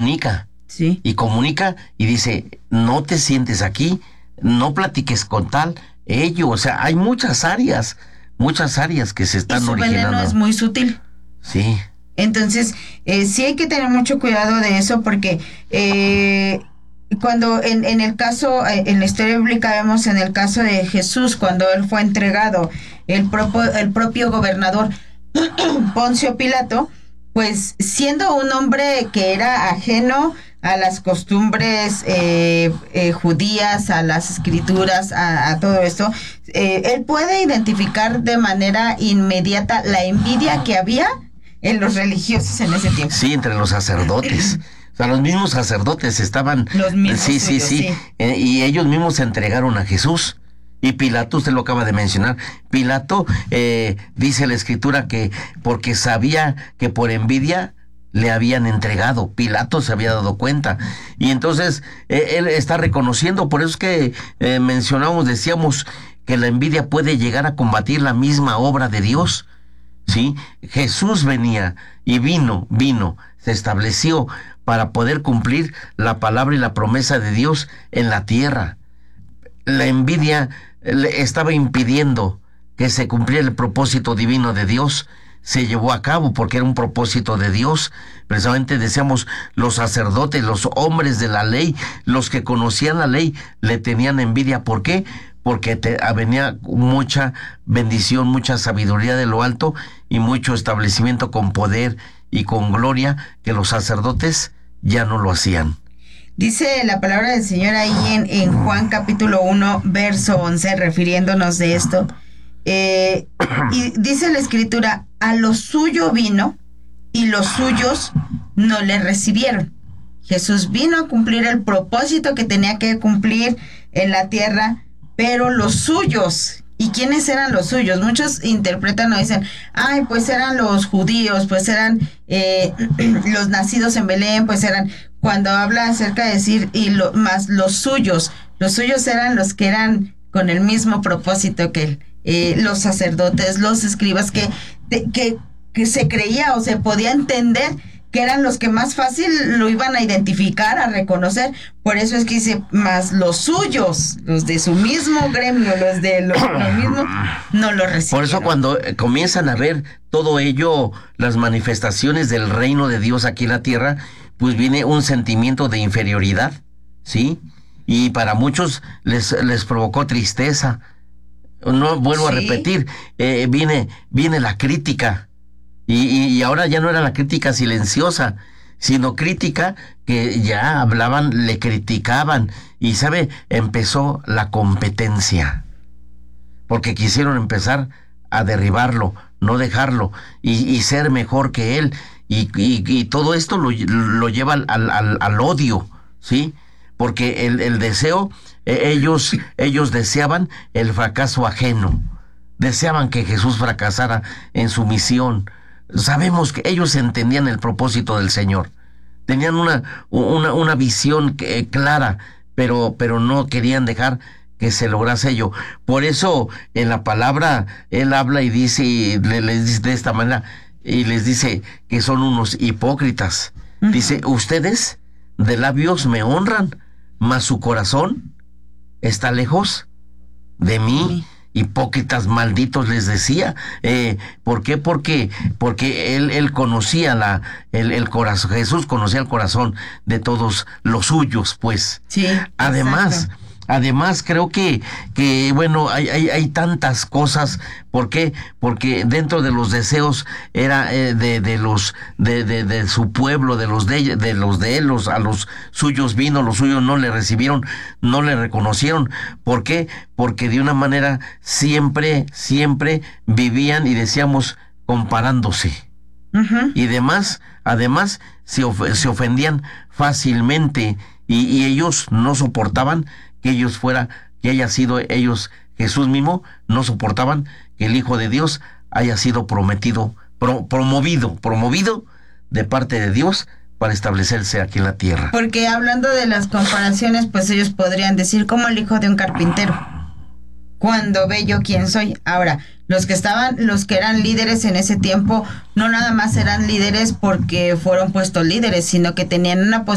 comunica. Sí. Y comunica y dice, no te sientes aquí, no platiques con tal, o sea, hay muchas áreas que se están originando. Y su veneno es muy sutil. Sí. Entonces, sí hay que tener mucho cuidado de eso porque cuando en el caso, en la historia bíblica vemos en el caso de Jesús, cuando él fue entregado, el propio gobernador Poncio Pilato, pues siendo un hombre que era ajeno a las costumbres judías, a las escrituras, a todo esto, él puede identificar de manera inmediata la envidia que había en los religiosos en ese tiempo. Sí, entre los sacerdotes. O sea, los mismos sacerdotes estaban... Los mismos sí. Y ellos mismos se entregaron a Jesús. Y Pilato, usted lo acaba de mencionar, Pilato, dice la escritura que porque sabía que por envidia le habían entregado. Pilato se había dado cuenta. Y entonces él está reconociendo, por eso es que decíamos que la envidia puede llegar a combatir la misma obra de Dios. ¿Sí? Jesús venía y vino, se estableció para poder cumplir la palabra y la promesa de Dios en la tierra. La envidia le estaba impidiendo que se cumpliera el propósito divino de Dios. Se llevó a cabo porque era un propósito de Dios. Precisamente decíamos, los sacerdotes, los hombres de la ley, los que conocían la ley, le tenían envidia. ¿Por qué? Porque venía mucha bendición, mucha sabiduría de lo alto y mucho establecimiento con poder y con gloria que los sacerdotes ya no lo hacían. Dice la palabra del Señor ahí en Juan capítulo 1, verso 11, refiriéndonos de esto. Y dice la escritura, a lo suyo vino y los suyos no le recibieron. Jesús vino a cumplir el propósito que tenía que cumplir en la tierra, pero los suyos, ¿y quiénes eran los suyos? Muchos interpretan o dicen, ay, pues eran los judíos, pues eran los nacidos en Belén, pues eran, cuando habla acerca de decir, más los suyos eran los que eran con el mismo propósito que él, los sacerdotes, los escribas, que se creía o se podía entender que eran los que más fácil lo iban a identificar, a reconocer. Por eso es que dice, más los suyos, los de su mismo gremio, los de lo mismo, no lo recibieron. Por eso cuando comienzan a ver todo ello, las manifestaciones del reino de Dios aquí en la tierra, pues viene un sentimiento de inferioridad, ¿sí? Y para muchos les provocó tristeza. No vuelvo a repetir, viene la crítica. Y ahora ya no era la crítica silenciosa, sino crítica que ya hablaban, le criticaban. Y empezó la competencia. Porque quisieron empezar a derribarlo, no dejarlo, y ser mejor que él. Y todo esto lo lleva al odio, ¿sí? Porque el deseo, ellos deseaban el fracaso ajeno. Deseaban que Jesús fracasara en su misión. Sabemos que ellos entendían el propósito del Señor. Tenían una visión clara, pero no querían dejar que se lograse ello. Por eso en la palabra él habla y dice, les dice de esta manera, y les dice que son unos hipócritas. Uh-huh. Dice, ustedes de labios me honran, mas su corazón está lejos de mí. Hipócritas malditos, les decía. ¿Por qué? Porque él conocía el corazón. Jesús conocía el corazón de todos los suyos, pues. Sí. Además, creo que bueno, hay tantas cosas. ¿Por qué? Porque dentro de los deseos era de su pueblo, a los suyos vino, los suyos no le recibieron, no le reconocieron. ¿Por qué? Porque de una manera siempre vivían, y decíamos, comparándose. Uh-huh. Y además se ofendían fácilmente, y ellos no soportaban que haya sido ellos, Jesús mismo, no soportaban que el Hijo de Dios haya sido promovido de parte de Dios para establecerse aquí en la tierra. Porque hablando de las comparaciones, pues ellos podrían decir, como el hijo de un carpintero, cuando ve yo quién soy. Ahora, los que eran líderes en ese tiempo, no nada más eran líderes porque fueron puestos líderes, sino que tenían una